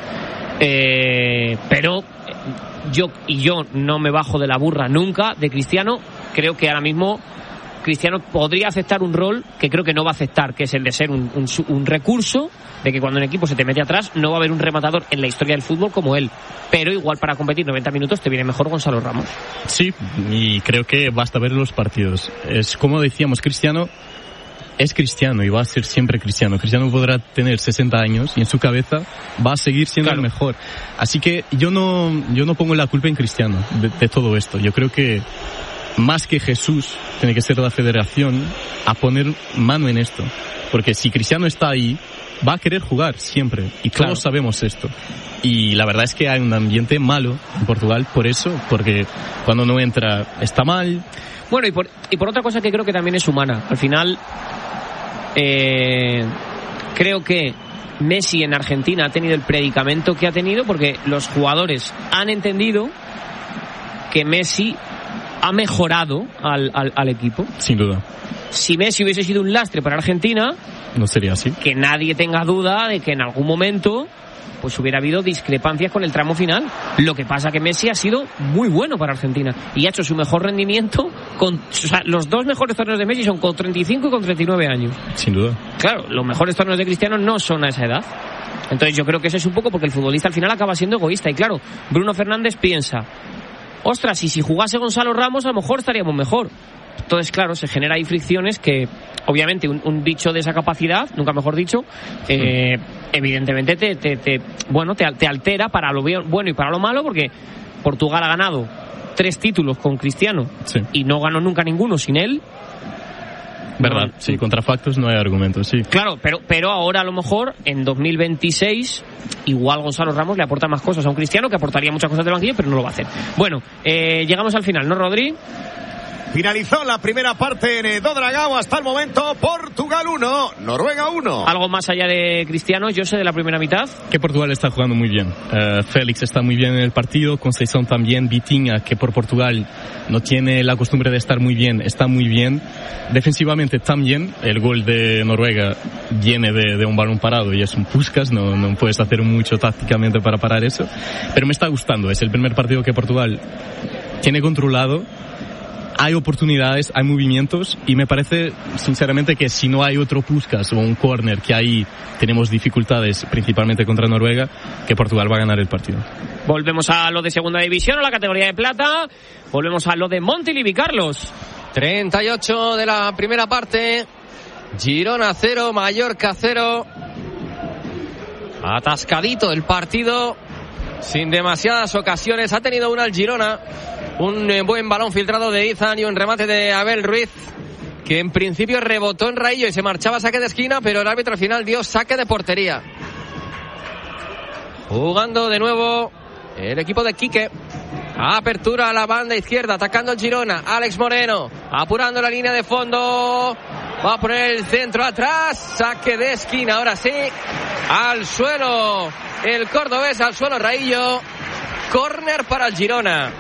pero yo no me bajo de la burra nunca de Cristiano. Creo que ahora mismo Cristiano podría aceptar un rol que creo que no va a aceptar, que es el de ser un recurso, de que cuando un equipo se te mete atrás no va a haber un rematador en la historia del fútbol como él, pero igual para competir 90 minutos te viene mejor Gonzalo Ramos. Sí, y creo que basta ver los partidos. Es como decíamos, Cristiano es Cristiano y va a ser siempre Cristiano. Cristiano podrá tener 60 años y en su cabeza va a seguir siendo el mejor. Así que yo no pongo la culpa en Cristiano de todo esto. Yo creo que más que Jesús, tiene que ser la federación a poner mano en esto. Porque si Cristiano está ahí, va a querer jugar siempre. Y todos sabemos esto. Y la verdad es que hay un ambiente malo en Portugal por eso. Porque cuando no entra está mal. Bueno, y por otra cosa que creo que también es humana. Al final, creo que Messi en Argentina ha tenido el predicamento que ha tenido porque los jugadores han entendido que Messi ha mejorado al equipo. Sin duda. Si Messi hubiese sido un lastre para Argentina, no sería así. Que nadie tenga duda de que en algún momento pues hubiera habido discrepancias con el tramo final. Lo que pasa que Messi ha sido muy bueno para Argentina y ha hecho su mejor rendimiento los dos mejores torneos de Messi son con 35 y con 39 años. Sin duda. Claro, los mejores torneos de Cristiano no son a esa edad. Entonces yo creo que eso es un poco porque el futbolista al final acaba siendo egoísta. Y claro, Bruno Fernández piensa, ostras, y si jugase Gonzalo Ramos a lo mejor estaríamos mejor. Entonces, claro, se genera ahí fricciones que, obviamente, un bicho de esa capacidad, nunca mejor dicho, evidentemente te altera para lo bueno y para lo malo, porque Portugal ha ganado 3 títulos con Cristiano y no ganó nunca ninguno sin él. Verdad, sí, contra factos no hay argumentos, sí. Claro, pero ahora a lo mejor en 2026 igual Gonzalo Ramos le aporta más cosas a un Cristiano que aportaría muchas cosas del banquillo, pero no lo va a hacer. Bueno, llegamos al final, ¿no, Rodri? Finalizó la primera parte en Dodragao. Hasta el momento, Portugal 1, Noruega 1. Algo más allá de Cristiano, yo sé de la primera mitad. Que Portugal está jugando muy bien. Félix está muy bien en el partido, Conceição también, Vitinha, que por Portugal no tiene la costumbre de estar muy bien, está muy bien. Defensivamente también, el gol de Noruega viene de un balón parado y es un Puskás, no puedes hacer mucho tácticamente para parar eso. Pero me está gustando, es el primer partido que Portugal tiene controlado. Hay oportunidades, hay movimientos y me parece sinceramente que si no hay otro Puskás o un córner, que ahí tenemos dificultades principalmente contra Noruega, que Portugal va a ganar el partido. Volvemos a lo de segunda división, a la categoría de plata, volvemos a lo de Montilivi, Carlos. 38 de la primera parte, Girona 0, Mallorca 0. Atascadito el partido, sin demasiadas ocasiones. Ha tenido una el Girona, un buen balón filtrado de Izan y un remate de Abel Ruiz, que en principio rebotó en Raillo y se marchaba a saque de esquina, pero el árbitro al final dio saque de portería. Jugando de nuevo el equipo de Quique. Apertura a la banda izquierda, atacando el Girona. Alex Moreno, apurando la línea de fondo. Va a poner el centro atrás. Saque de esquina, ahora sí. Al suelo el cordobés, al suelo Raillo. Córner para el Girona.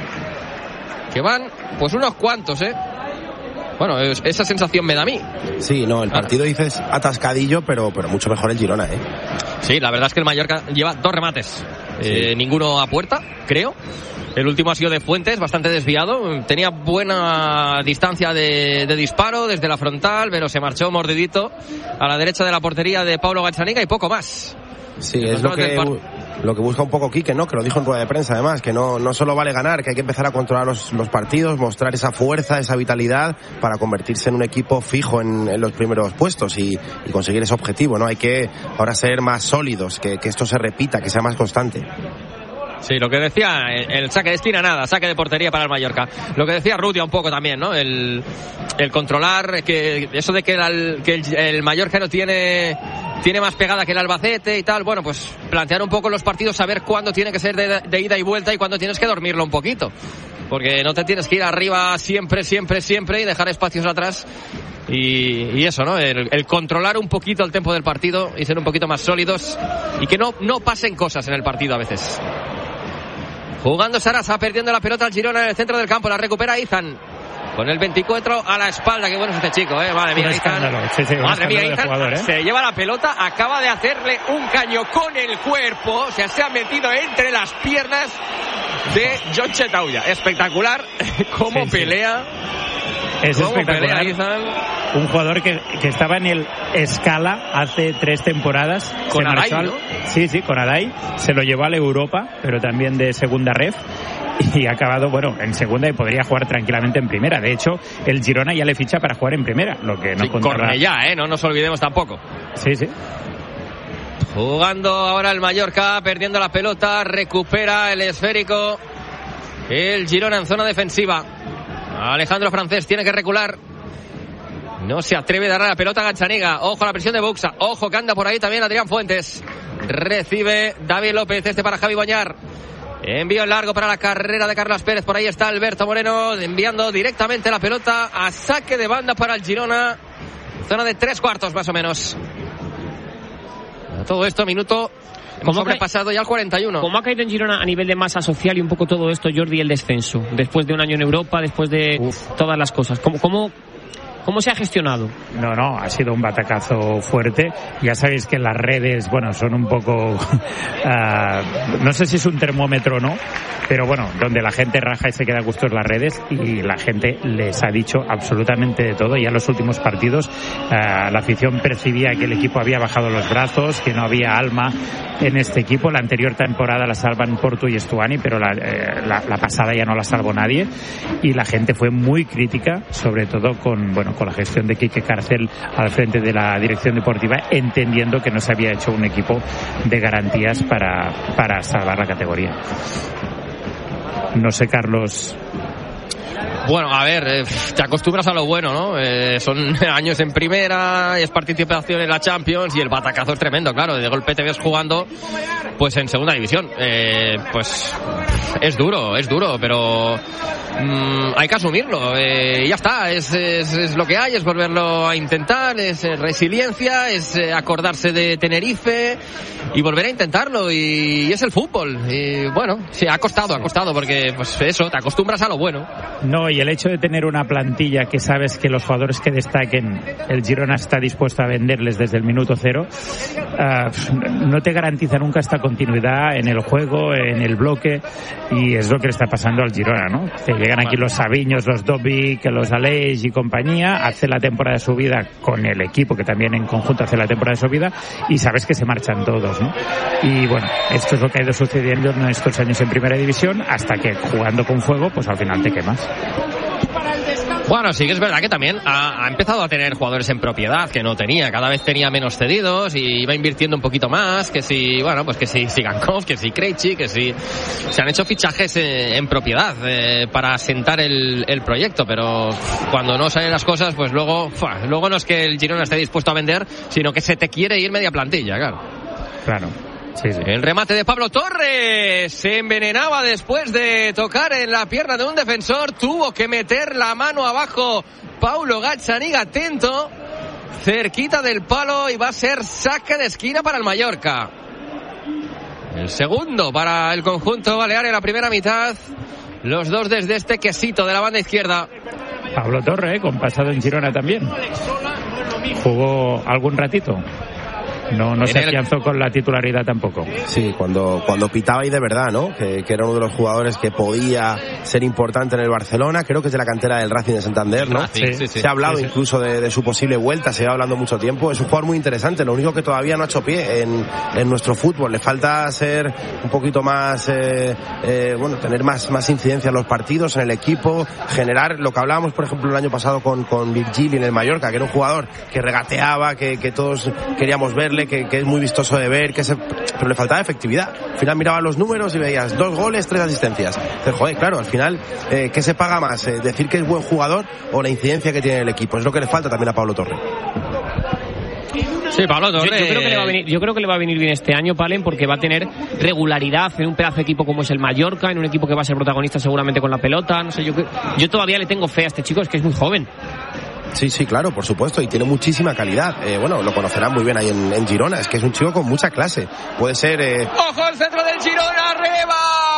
Que van, pues unos cuantos, Bueno, esa sensación me da a mí. Sí, no, el partido dices atascadillo, pero mucho mejor el Girona, Sí, la verdad es que el Mallorca lleva 2 remates. Sí. Ninguno a puerta, creo. El último ha sido de Fuentes, bastante desviado. Tenía buena distancia de disparo desde la frontal, pero se marchó mordidito a la derecha de la portería de Paulo Gazzaniga y poco más. Sí, es lo que busca un poco Quique, ¿no? Que lo dijo en rueda de prensa, además, que no solo vale ganar, que hay que empezar a controlar los partidos, mostrar esa fuerza, esa vitalidad para convertirse en un equipo fijo en los primeros puestos y conseguir ese objetivo, ¿no? Hay que ahora ser más sólidos, que esto se repita, que sea más constante. Sí, lo que decía, el saque de esquina nada, saque de portería para el Mallorca. Lo que decía Rutia un poco también, ¿no? El controlar, que eso de que el Mallorca no tiene más pegada que el Albacete y tal. Bueno, pues plantear un poco los partidos, saber cuándo tiene que ser de ida y vuelta y cuándo tienes que dormirlo un poquito. Porque no te tienes que ir arriba siempre y dejar espacios atrás. Y eso, ¿no? El controlar un poquito el tempo del partido y ser un poquito más sólidos y que no pasen cosas en el partido a veces. Jugando Sarasa, perdiendo la pelota al Girona en el centro del campo, la recupera Izan. Con el 24 a la espalda, qué bueno es este chico, Madre mía, Izan. Sí, madre mía, Izan jugador, se lleva la pelota, acaba de hacerle un caño con el cuerpo, o sea, se ha metido entre las piernas de John Chetauya. Espectacular cómo pelea. Es espectacular. Pelea, Izan. Un jugador que estaba en el Scala hace 3 temporadas. Con Adai, ¿no? Sí, con Adai. Se lo llevó a la Europa, pero también de segunda ref. Y ha acabado, en segunda y podría jugar tranquilamente en primera. De hecho, el Girona ya le ficha para jugar en primera. Lo que no Cornellá, no nos olvidemos tampoco. Sí. Jugando ahora el Mallorca, perdiendo la pelota, recupera el esférico. El Girona en zona defensiva. Alejandro Francés tiene que recular. No se atreve a darle la pelota a Gazzaniga. Ojo a la presión de Buxa. Ojo que anda por ahí también Adrián Fuentes. Recibe David López, para Javi Boñar. Envío en largo para la carrera de Carlos Pérez. Por ahí está Alberto Moreno enviando directamente la pelota a saque de banda para el Girona. Zona de 3/4 más o menos. Todo esto minuto... Hemos sobrepasado ya el 41. ¿Cómo ha caído en Girona a nivel de masa social y un poco todo esto, Jordi, el descenso? Después de un año en Europa, después de todas las cosas. ¿Cómo se ha gestionado? No, ha sido un batacazo fuerte. Ya sabéis que las redes, bueno, son un poco... no sé si es un termómetro o no, pero bueno, donde la gente raja y se queda a gusto en las redes, y la gente les ha dicho absolutamente de todo. Ya en los últimos partidos la afición percibía que el equipo había bajado los brazos, que no había alma en este equipo. La anterior temporada la salvan Portu y Estuani, pero la pasada ya no la salvó nadie, y la gente fue muy crítica, sobre todo con la gestión de Quique Cárcel al frente de la dirección deportiva, entendiendo que no se había hecho un equipo de garantías para salvar la categoría. No sé, Carlos. Bueno, a ver, te acostumbras a lo bueno, ¿no? Son años en primera, es participación en la Champions y el batacazo es tremendo, claro. De golpe te ves jugando pues en segunda división. Pues es duro, pero hay que asumirlo. Ya está, es lo que hay, es volverlo a intentar, es resiliencia, es acordarse de Tenerife y volver a intentarlo, y es el fútbol. Y bueno, sí, ha costado porque pues eso, te acostumbras a lo bueno. No, y el hecho de tener una plantilla que sabes que los jugadores que destaquen el Girona está dispuesto a venderles desde el minuto cero, no te garantiza nunca esta continuidad en el juego, en el bloque, y es lo que le está pasando al Girona, ¿no? Te llegan aquí los Sabiños, los Dobic, los Aleix y compañía, hace la temporada de su vida con el equipo, que también en conjunto hace la temporada de su vida, y sabes que se marchan todos, ¿no? Y bueno, esto es lo que ha ido sucediendo en estos años en primera división, hasta que jugando con fuego, pues al final te quemas. Bueno, sí que es verdad que también ha empezado a tener jugadores en propiedad que no tenía. Cada vez tenía menos cedidos y iba invirtiendo un poquito más. Que si, bueno, pues que si Sigankov, que si Krejci, que si se han hecho fichajes en propiedad para asentar el proyecto. Pero cuando no salen las cosas, pues luego no es que el Girona esté dispuesto a vender, sino que se te quiere ir media plantilla, Claro. Sí. El remate de Pablo Torres se envenenaba después de tocar en la pierna de un defensor. Tuvo que meter la mano abajo Paulo Gazzaniga, atento, cerquita del palo, y va a ser saque de esquina para el Mallorca. El segundo para el conjunto balear en la primera mitad. Los dos desde este quesito de la banda izquierda. Pablo Torres, con pasado en Girona también. Jugó algún ratito. No se afianzó con la titularidad tampoco. Sí, cuando pitaba, y de verdad, ¿no? Que era uno de los jugadores que podía ser importante en el Barcelona. Creo que es de la cantera del Racing de Santander, ¿no? Sí. Se ha hablado incluso de su posible vuelta, se va hablando mucho tiempo. Es un jugador muy interesante, lo único que todavía no ha hecho pie en nuestro fútbol. Le falta ser un poquito más, tener más incidencia en los partidos, en el equipo, generar lo que hablábamos, por ejemplo, el año pasado con Virgili en el Mallorca, que era un jugador que regateaba, que todos queríamos verle, que es muy vistoso de ver, pero le faltaba efectividad. Al final mirabas los números y veías 2 goles, 3 asistencias. Pero, joder, claro, al final, ¿qué se paga más? ¿Decir que es buen jugador o la incidencia que tiene el equipo? Es lo que le falta también a Pablo Torres. Sí, Pablo Torres. Yo creo que le va a venir bien este año, Palen, porque va a tener regularidad en un pedazo de equipo como es el Mallorca, en un equipo que va a ser protagonista seguramente con la pelota. No sé, yo todavía le tengo fe a este chico, es que es muy joven. Sí, claro, por supuesto, y tiene muchísima calidad. Lo conocerán muy bien ahí en Girona. Es que es un chico con mucha clase. Puede ser... ¡Ojo el centro del Girona! ¡Arriba!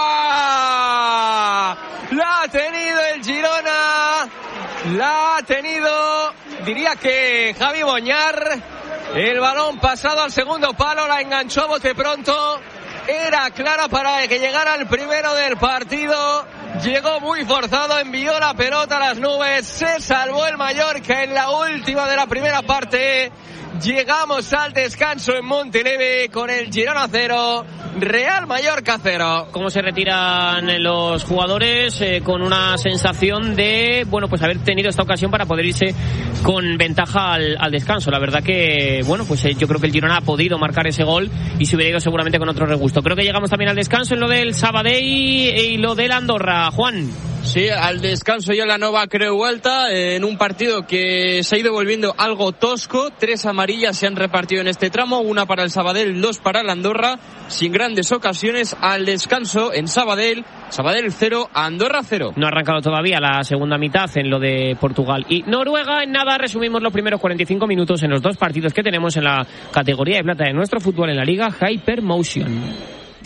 ¡La ha tenido el Girona! ¡La ha tenido! Diría que Javi Boñar. El balón pasado al segundo palo, la enganchó a bote pronto. Era clara para que llegara el primero del partido. Llegó muy forzado, envió la pelota a las nubes. Se salvó el Mallorca en la última de la primera parte. Llegamos al descanso en Montilivi con el Girona 0, Real Mallorca 0. ¿Cómo se retiran los jugadores? Con una sensación de, pues haber tenido esta ocasión para poder irse con ventaja al descanso. La verdad que, yo creo que el Girona ha podido marcar ese gol y se hubiera ido seguramente con otro regusto. Creo que llegamos también al descanso en lo del Sabadell y lo del Andorra. Juan. Sí, al descanso ya la Nova Creu vuelta en un partido que se ha ido volviendo algo tosco. 3 amarillas se han repartido en este tramo, una para el Sabadell, 2 para el Andorra, sin grandes ocasiones. Al descanso en Sabadell 0, Andorra 0. No ha arrancado todavía la segunda mitad en lo de Portugal y Noruega. En nada, resumimos los primeros 45 minutos en los 2 partidos que tenemos en la categoría de plata de nuestro fútbol en la Liga Hypermotion.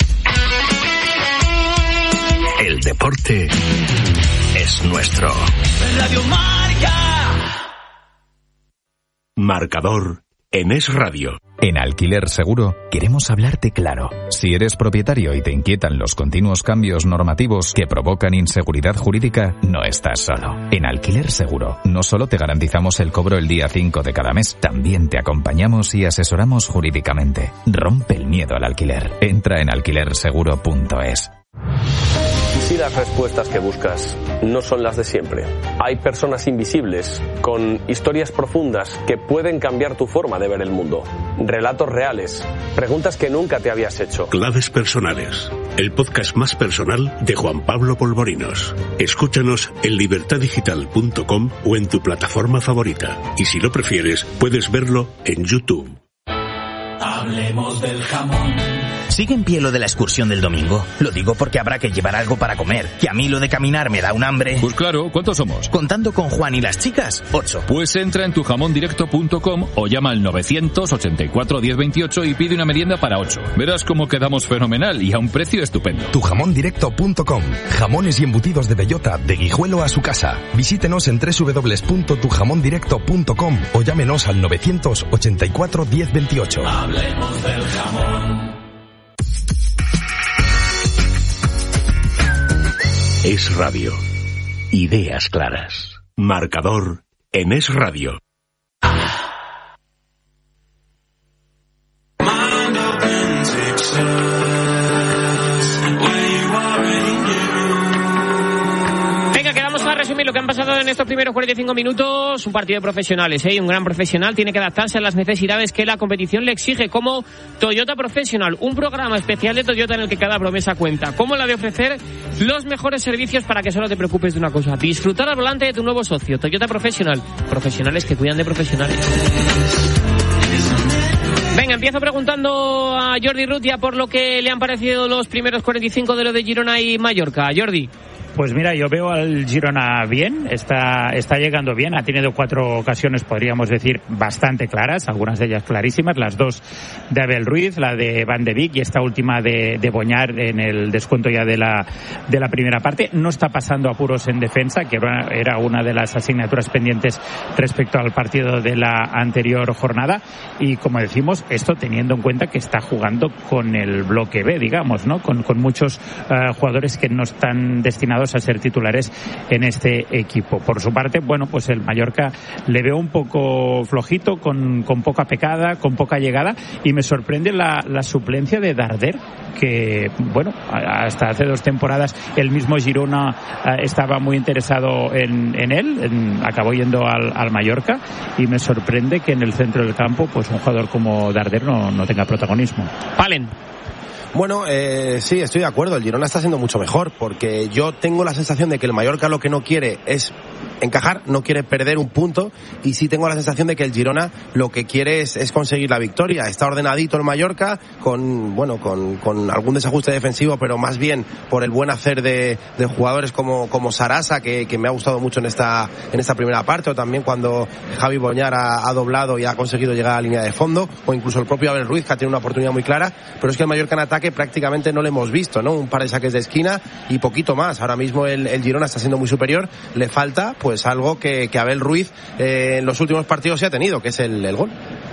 El deporte es nuestro. Radio Marca. Marcador en Es Radio. En Alquiler Seguro queremos hablarte claro. Si eres propietario y te inquietan los continuos cambios normativos que provocan inseguridad jurídica, no estás solo. En Alquiler Seguro no solo te garantizamos el cobro el día 5 de cada mes, también te acompañamos y asesoramos jurídicamente. Rompe el miedo al alquiler. Entra en alquilerseguro.es. ¿Y si las respuestas que buscas no son las de siempre? Hay personas invisibles con historias profundas que pueden cambiar tu forma de ver el mundo. Relatos reales, preguntas que nunca te habías hecho. Claves personales, el podcast más personal de Juan Pablo Polvorinos. Escúchanos en libertadigital.com o en tu plataforma favorita. Y si lo prefieres, puedes verlo en YouTube. Hablemos del jamón. ¿Sigue en pie lo de la excursión del domingo? Lo digo porque habrá que llevar algo para comer, que a mí lo de caminar me da un hambre. Pues claro, ¿cuántos somos? Contando con Juan y las chicas, 8. Pues entra en tujamondirecto.com o llama al 984 1028 y pide una merienda para 8. Verás cómo quedamos fenomenal y a un precio estupendo. Tujamondirecto.com. Jamones y embutidos de bellota, de Guijuelo a su casa. Visítenos en www.tujamondirecto.com o llámenos al 984 1028. Hablemos del jamón. Es Radio. Ideas claras. Marcador en Es Radio. Resumir lo que han pasado en estos primeros 45 minutos. Un partido de profesionales, ¿eh? Un gran profesional tiene que adaptarse a las necesidades que la competición le exige, como Toyota Professional, un programa especial de Toyota en el que cada promesa cuenta, como la de ofrecer los mejores servicios para que solo te preocupes de una cosa: disfrutar al volante de tu nuevo socio. Toyota Professional, profesionales que cuidan de profesionales. Venga, empiezo preguntando a Jordi Rutia por lo que le han parecido los primeros 45 de lo de Girona y Mallorca. Jordi. Pues mira, yo veo al Girona bien, está llegando bien, ha tenido 4 ocasiones, podríamos decir, bastante claras, algunas de ellas clarísimas, las 2 de Abel Ruiz, la de Van de Beek y esta última de Boñar en el descuento ya de la primera parte. No está pasando apuros en defensa, que era una de las asignaturas pendientes respecto al partido de la anterior jornada, y como decimos, esto teniendo en cuenta que está jugando con el bloque B, digamos, ¿no? Con muchos jugadores que no están destinados a ser titulares en este equipo. Por su parte, bueno, pues el Mallorca le veo un poco flojito, con poca pecada, con poca llegada, y me sorprende la suplencia de Darder, que, bueno, hasta hace 2 temporadas el mismo Girona estaba muy interesado en él, acabó yendo al Mallorca, y me sorprende que en el centro del campo pues un jugador como Darder no tenga protagonismo. Palen. Bueno, sí, estoy de acuerdo. El Girona está siendo mucho mejor, porque yo tengo la sensación de que el Mallorca lo que no quiere es encajar, no quiere perder un punto, y sí tengo la sensación de que el Girona lo que quiere es conseguir la victoria. Está ordenadito el Mallorca, con algún desajuste defensivo, pero más bien por el buen hacer de jugadores como Sarasa, que me ha gustado mucho en esta primera parte, o también cuando Javi Boñar ha doblado y ha conseguido llegar a la línea de fondo, o incluso el propio Abel Ruiz, que ha tenido una oportunidad muy clara. Pero es que el Mallorca en ataque prácticamente no lo hemos visto, ¿no? Un par de saques de esquina y poquito más. Ahora mismo el Girona está siendo muy superior. Le falta pues algo que Abel Ruiz en los últimos partidos se ha tenido, que es el gol.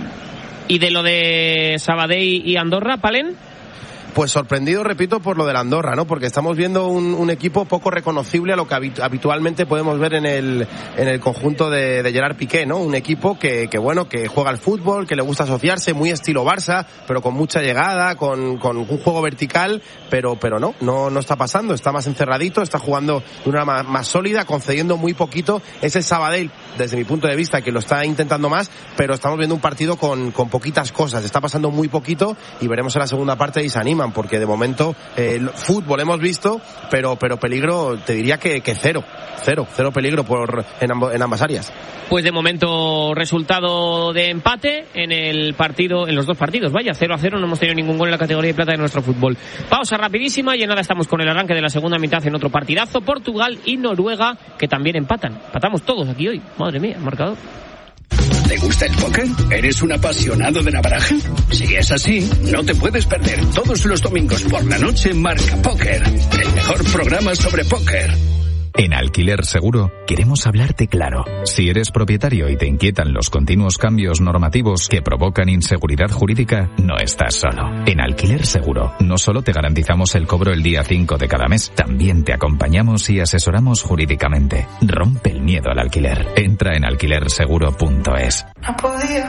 ¿Y de lo de Sabadell y Andorra, Palen? Pues sorprendido, repito, por lo de la Andorra, ¿no? Porque estamos viendo un equipo poco reconocible a lo que habitualmente podemos ver en el conjunto de Gerard Piqué, ¿no? Un equipo que juega al fútbol, que le gusta asociarse, muy estilo Barça, pero con mucha llegada, con un juego vertical, pero no está pasando, está más encerradito, está jugando de una más sólida, concediendo muy poquito. Es el Sabadell, desde mi punto de vista, que lo está intentando más, pero estamos viendo un partido con poquitas cosas, está pasando muy poquito, y veremos en la segunda parte y se animan, aproximan, porque de momento fútbol hemos visto, pero peligro te diría que cero peligro en ambas áreas. Pues de momento resultado de empate en los dos partidos, vaya, 0-0, no hemos tenido ningún gol en la categoría de plata de nuestro fútbol. Pausa rapidísima y en nada estamos con el arranque de la segunda mitad en otro partidazo, Portugal y Noruega, que también empatamos todos aquí hoy, madre mía, marcador. ¿Te gusta el póker? ¿Eres un apasionado de la baraja? Si es así, no te puedes perder todos los domingos por la noche Marca Póker, el mejor programa sobre póker. En Alquiler Seguro queremos hablarte claro. Si eres propietario y te inquietan los continuos cambios normativos que provocan inseguridad jurídica, no estás solo. En Alquiler Seguro no solo te garantizamos el cobro el día 5 de cada mes, también te acompañamos y asesoramos jurídicamente. Rompe el miedo al alquiler. Entra en alquilerseguro.es.